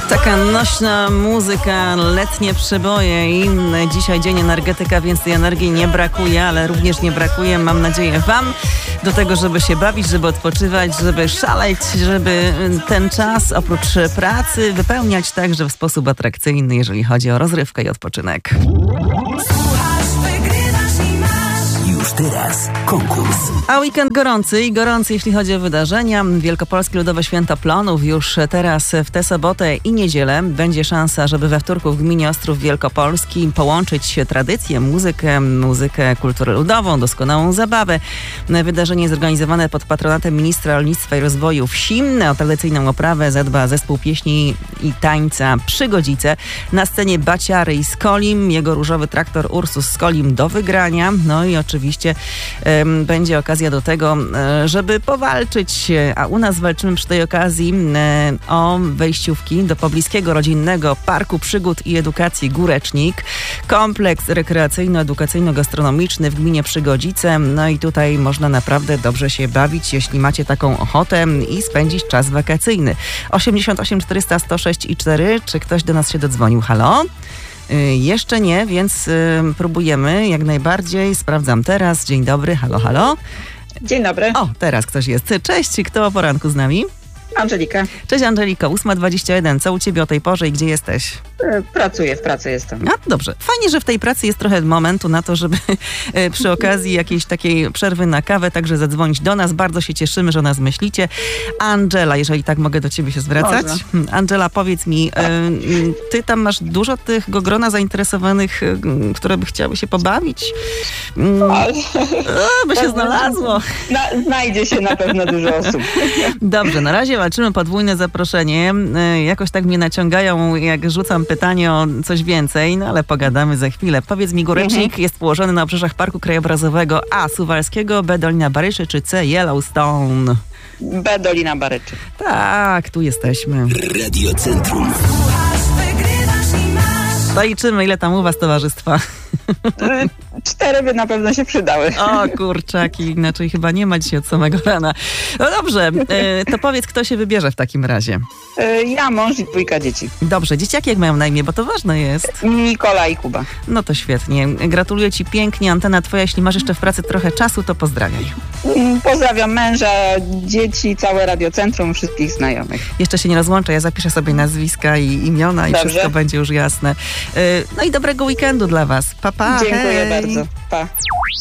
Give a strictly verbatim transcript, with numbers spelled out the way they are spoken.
Taka nośna muzyka, letnie przeboje i dzisiaj dzień energetyka, więc tej energii nie brakuje, ale również nie brakuje, mam nadzieję, wam do tego, żeby się bawić, żeby odpoczywać, żeby szaleć, żeby ten czas oprócz pracy wypełniać także w sposób atrakcyjny, jeżeli chodzi o rozrywkę i odpoczynek. Już teraz konkurs. A weekend gorący i gorący, jeśli chodzi o wydarzenia. Wielkopolskie Ludowe Święto Plonów już teraz w tę sobotę i niedzielę będzie szansa, żeby we wtorku w gminie Ostrów Wielkopolski połączyć tradycję, muzykę, muzykę, kulturę ludową, doskonałą zabawę. Wydarzenie jest zorganizowane pod patronatem ministra rolnictwa i rozwoju wsi. O tradycyjną oprawę zadba zespół pieśni i tańca Przygodzice. Na scenie Baciary i Skolim, jego różowy traktor Ursus Skolim do wygrania. No i oczywiście um, będzie okazja do tego, żeby powalczyć, a u nas walczymy przy tej okazji o wejściówki do pobliskiego rodzinnego Parku Przygód i Edukacji Górecznik. Kompleks rekreacyjno-edukacyjno-gastronomiczny w gminie Przygodzice. No i tutaj można naprawdę dobrze się bawić, jeśli macie taką ochotę i spędzić czas wakacyjny. osiemdziesiąt osiem czterysta sto sześć i cztery. Czy ktoś do nas się dodzwonił? Halo? Jeszcze nie, więc próbujemy jak najbardziej. Sprawdzam teraz. Dzień dobry, halo, halo. Dzień dobry. O, teraz ktoś jest. Cześć, kto o poranku z nami? Angelika. Cześć Angeliko, ósma dwadzieścia jeden. Co u ciebie o tej porze i gdzie jesteś? Pracuję, w pracy jestem. A, dobrze. Fajnie, że w tej pracy jest trochę momentu na to, żeby przy okazji jakiejś takiej przerwy na kawę także zadzwonić do nas. Bardzo się cieszymy, że o nas myślicie. Angela, jeżeli tak mogę do ciebie się zwracać. Można. Angela, powiedz mi, ty tam masz dużo tego grona zainteresowanych, które by chciały się pobawić? Ale... O, by się znalazło. Zna, znajdzie się na pewno dużo osób. Dobrze, na razie walczymy podwójne zaproszenie. Jakoś tak mnie naciągają, jak rzucam pytanie o coś więcej, no ale pogadamy za chwilę. Powiedz mi, Górecznik mhm. jest położony na obrzeżach Parku Krajobrazowego A. Suwalskiego, B. Dolina Baryczy, czy C. Yellowstone? B. Dolina Baryczy. Tak, tu jesteśmy. Radio Centrum. Zaliczymy, ile tam u was towarzystwa. Cztery by na pewno się przydały. O kurczaki, inaczej chyba nie ma dzisiaj od samego rana. No dobrze, to powiedz, kto się wybierze w takim razie. Ja, mąż i dwójka dzieci. Dobrze, dzieciaki jak mają na imię, bo to ważne jest. Nikola i Kuba. No to świetnie. Gratuluję ci pięknie. Antena twoja, jeśli masz jeszcze w pracy trochę czasu, to pozdrawiaj. Pozdrawiam męża, dzieci, całe radiocentrum, wszystkich znajomych. Jeszcze się nie rozłączę, ja zapiszę sobie nazwiska i imiona i Dobrze. Wszystko będzie już jasne. No i dobrego weekendu dla was. Pa, pa, Dziękuję hej. bardzo. Pa.